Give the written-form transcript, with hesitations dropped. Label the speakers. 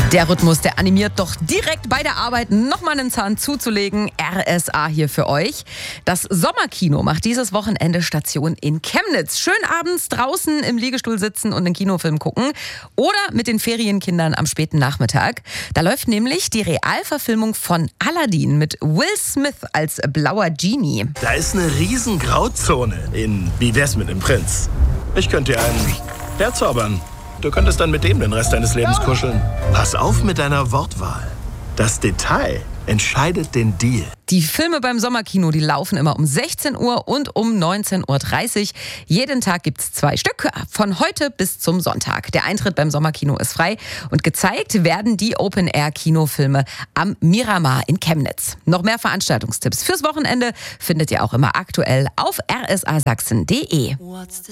Speaker 1: Der Rhythmus, der animiert doch direkt bei der Arbeit nochmal einen Zahn zuzulegen. RSA hier für euch. Das Sommerkino macht dieses Wochenende Station in Chemnitz. Schön abends draußen im Liegestuhl sitzen und einen Kinofilm gucken. Oder mit den Ferienkindern am späten Nachmittag. Da läuft nämlich die Realverfilmung von Aladdin mit Will Smith als blauer Genie.
Speaker 2: Da ist eine riesen Grauzone in Wie wär's mit einem Prinz? Ich könnte dir einen herzaubern. Du könntest dann mit dem den Rest deines Lebens kuscheln. Pass auf mit deiner Wortwahl. Das Detail entscheidet den Deal.
Speaker 1: Die Filme beim Sommerkino, die laufen immer um 16 Uhr und um 19.30 Uhr. Jeden Tag gibt's 2 Stück, von heute bis zum Sonntag. Der Eintritt beim Sommerkino ist frei und gezeigt werden die Open-Air-Kinofilme am Miramar in Chemnitz. Noch mehr Veranstaltungstipps fürs Wochenende findet ihr auch immer aktuell auf rsasachsen.de.